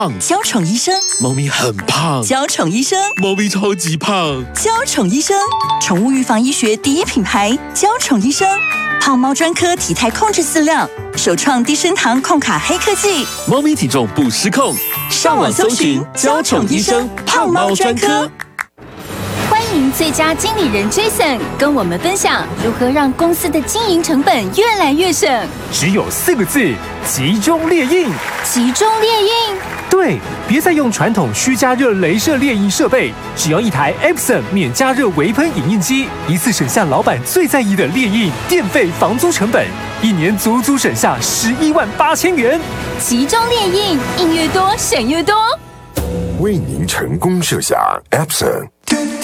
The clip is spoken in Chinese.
娇宠医生， 猫咪很胖。 娇宠医生， 猫咪超级胖。 娇宠医生，宠物预防医学第一品牌，娇宠医生，胖猫专科体态控制饲料，首创低升糖控卡黑科技， 猫咪体重不失控。上网搜寻娇宠医生胖猫专科。 欢迎最佳经理人 Jason 跟我们分享如何让公司的经营成本越来越省。 只有4个字：集中列印。 集中列印。 对，别再用传统虚加热雷射列印设备，只要一台 Epson 免加热微喷影印机，一次省下老板最在意的列印、电费、房租成本，1年足足省下118000元。 集中列印，印越多省越多。 为您成功设下 Epson